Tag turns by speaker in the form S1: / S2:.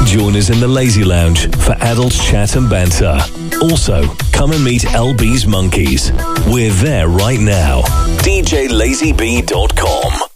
S1: join us in the Lazy Lounge for adult chat and banter. Also, come and meet LB's Monkeys. We're there right now. DJLazyB.com.